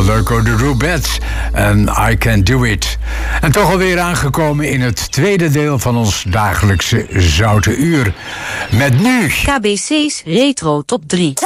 Loco de Rubettes en I Can Do It. En toch alweer aangekomen in het tweede deel van ons dagelijkse Zoute Uur. Met nu KBC's Retro Top 3.